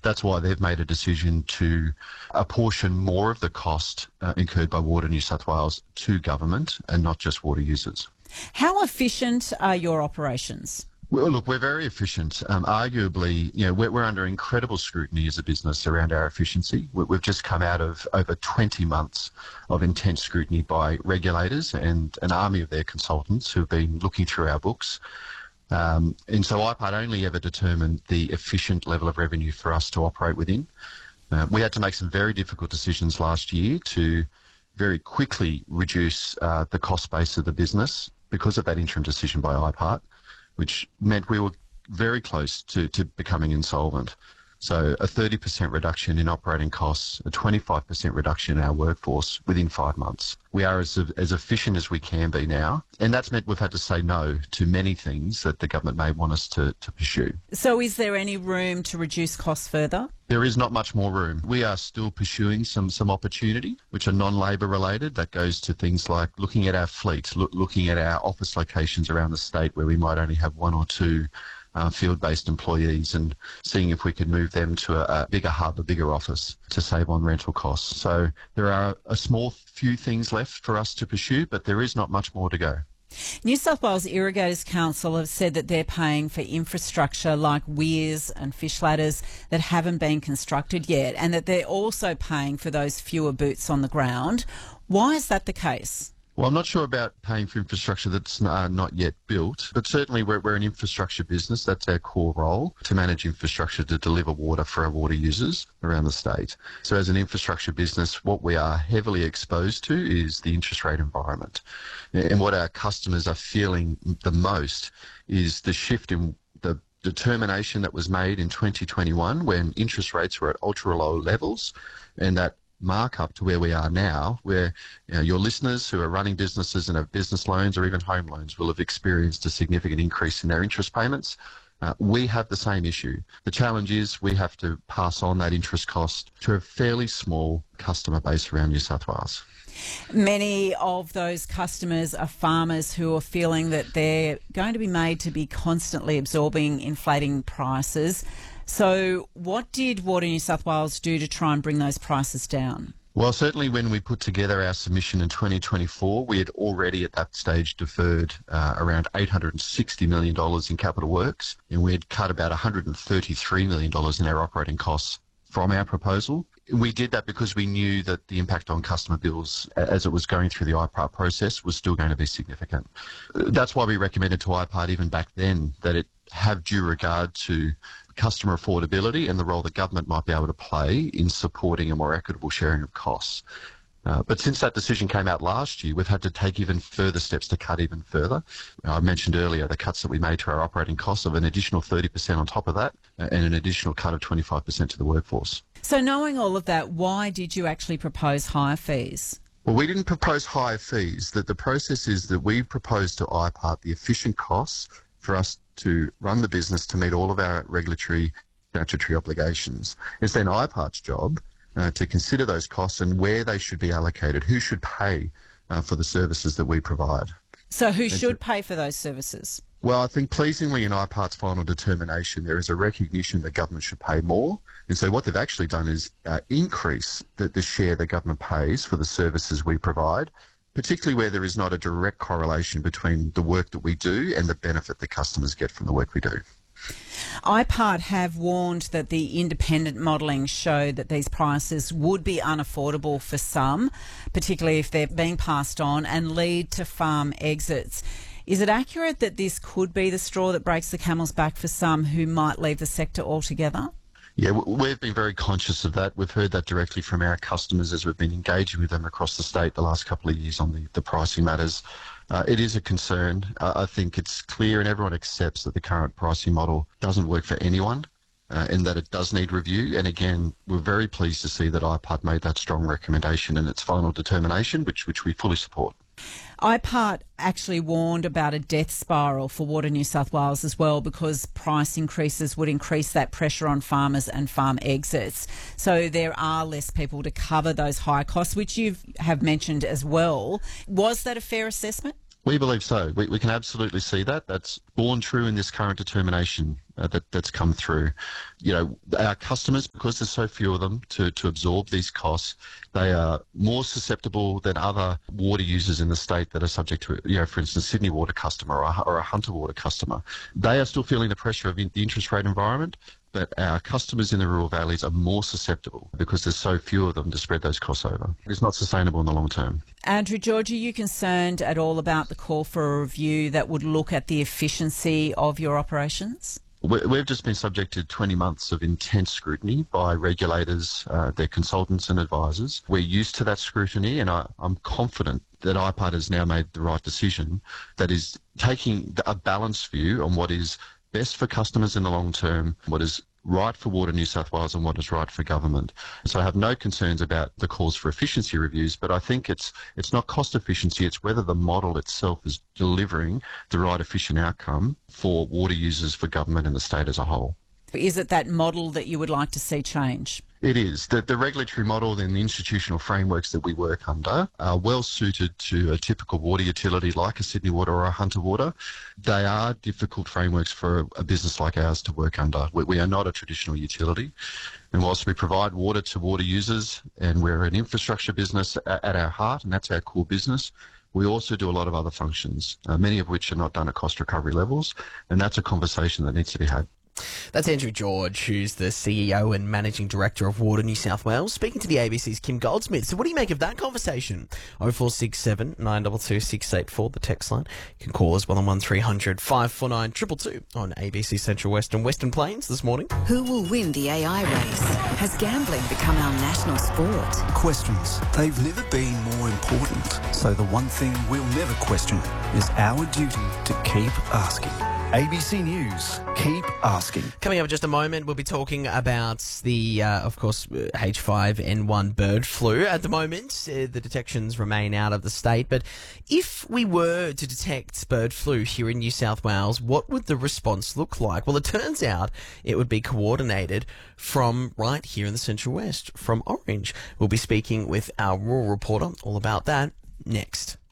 that's why they've made a decision to apportion more of the cost incurred by Water New South Wales to government and not just water users. How efficient are your operations? Well, look, we're very efficient. Arguably, we're under incredible scrutiny as a business around our efficiency. We've just come out of over 20 months of intense scrutiny by regulators and an army of their consultants who've been looking through our books. And so IPART only ever determined the efficient level of revenue for us to operate within. We had to make some very difficult decisions last year to very quickly reduce the cost base of the business because of that interim decision by IPART, which meant we were very close to becoming insolvent. So a 30% reduction in operating costs, a 25% reduction in our workforce within 5 months. We are as efficient as we can be now, and that's meant we've had to say no to many things that the government may want us to pursue. So is there any room to reduce costs further? There is not much more room. We are still pursuing some opportunity, which are non-labour related. That goes to things like looking at our fleet, looking at our office locations around the state where we might only have one or two field-based employees and seeing if we could move them to a bigger hub, a bigger office to save on rental costs. So there are a small few things left for us to pursue, but there is not much more to go. New South Wales Irrigators Council have said that they're paying for infrastructure like weirs and fish ladders that haven't been constructed yet, and that they're also paying for those fewer boots on the ground. Why is that the case? Well, I'm not sure about paying for infrastructure that's not yet built, but certainly we're an infrastructure business. That's our core role, to manage infrastructure to deliver water for our water users around the state. So as an infrastructure business, what we are heavily exposed to is the interest rate environment. And what our customers are feeling the most is the shift in the determination that was made in 2021 when interest rates were at ultra-low levels, and that mark up to where we are now, where your listeners who are running businesses and have business loans or even home loans will have experienced a significant increase in their interest payments. We have the same issue. The challenge is we have to pass on that interest cost to a fairly small customer base around New South Wales. Many of those customers are farmers who are feeling that they're going to be made to be constantly absorbing inflating prices. So what did Water New South Wales do to try and bring those prices down? Well, certainly when we put together our submission in 2024, we had already at that stage deferred around $860 million in capital works, and we had cut about $133 million in our operating costs from our proposal. We did that because we knew that the impact on customer bills as it was going through the IPART process was still going to be significant. That's why we recommended to IPART even back then that it have due regard to customer affordability and the role the government might be able to play in supporting a more equitable sharing of costs. But since that decision came out last year, we've had to take even further steps to cut even further. I mentioned earlier the cuts that we made to our operating costs of an additional 30% on top of that and an additional cut of 25% to the workforce. So knowing all of that, why did you actually propose higher fees? Well, we didn't propose higher fees. The process is that we proposed to IPART the efficient costs for us to run the business to meet all of our regulatory statutory obligations. It's then IPART's job to consider those costs and where they should be allocated, who should pay for the services that we provide. So who should pay for those services? Well, I think pleasingly in IPART's final determination, there is a recognition that government should pay more. And so what they've actually done is increase the share that government pays for the services we provide, particularly where there is not a direct correlation between the work that we do and the benefit that customers get from the work we do. IPART have warned that the independent modelling showed that these prices would be unaffordable for some, particularly if they're being passed on, and lead to farm exits. Is it accurate that this could be the straw that breaks the camel's back for some who might leave the sector altogether? Yeah, we've been very conscious of that. We've heard that directly from our customers as we've been engaging with them across the state the last couple of years on the pricing matters. It is a concern. I think it's clear and everyone accepts that the current pricing model doesn't work for anyone and that it does need review. And again, we're very pleased to see that IPART made that strong recommendation in its final determination, which we fully support. IPART actually warned about a death spiral for Water New South Wales as well, because price increases would increase that pressure on farmers and farm exits. So there are less people to cover those high costs, which you have mentioned as well. Was that a fair assessment? We believe so. We can absolutely see that. That's born true in this current determination that's come through. You know, our customers, because there's so few of them to absorb these costs, they are more susceptible than other water users in the state that are subject to, you know, for instance, Sydney Water customer or a Hunter Water customer. They are still feeling the pressure of the interest rate environment, but our customers in the rural valleys are more susceptible because there's so few of them to spread those costs over. It's not sustainable in the long term. Andrew George, are you concerned at all about the call for a review that would look at the efficiency of your operations? We've just been subject to 20 months of intense scrutiny by regulators, their consultants and advisors. We're used to that scrutiny, and I'm confident that IPART has now made the right decision that is taking a balanced view on what is best for customers in the long term, what is right for Water New South Wales and what is right for government. So I have no concerns about the calls for efficiency reviews, but I think it's not cost efficiency, it's whether the model itself is delivering the right efficient outcome for water users, for government and the state as a whole. Is it that model that you would like to see change? It is. The regulatory model and the institutional frameworks that we work under are well suited to a typical water utility like a Sydney Water or a Hunter Water. They are difficult frameworks for a business like ours to work under. We are not a traditional utility. And whilst we provide water to water users and we're an infrastructure business at our heart, and that's our core business, we also do a lot of other functions, many of which are not done at cost recovery levels. And that's a conversation that needs to be had. That's Andrew George, who's the CEO and Managing Director of Water New South Wales, speaking to the ABC's Kim Goldsmith. So what do you make of that conversation? 0467 922 684, the text line. You can call us on 1300 549 222 on ABC Central West and Western Plains this morning. Who will win the AI race? Has gambling become our national sport? Questions. They've never been more important. So the one thing we'll never question is our duty to keep asking. ABC News, keep asking. Coming up in just a moment, we'll be talking about the, of course, H5N1 bird flu. At the moment, the detections remain out of the state. But if we were to detect bird flu here in New South Wales, what would the response look like? Well, it turns out it would be coordinated from right here in the Central West, from Orange. We'll be speaking with our rural reporter all about that next.